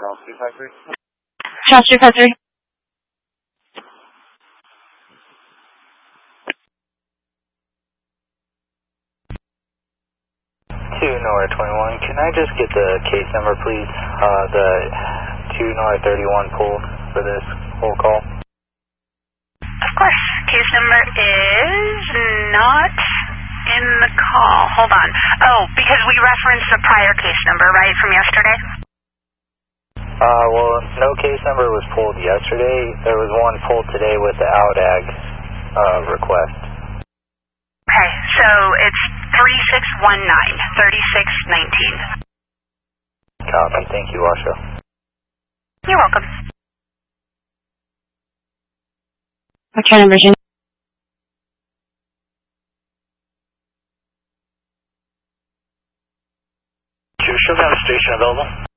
Charles Street Factory. 2 Nora 21, can I just get the case number, please? The 2 Nora 31 pull for this whole call. Of course. Case number is not in the call. Hold on. Oh, because we referenced the prior case number, right, from yesterday? Well, no case number was pulled yesterday. There was one pulled today with the OUDAG request. Okay, so it's 3619, 3619. Copy. Thank you, Washo. You're welcome. Okay, Virginia. Station available.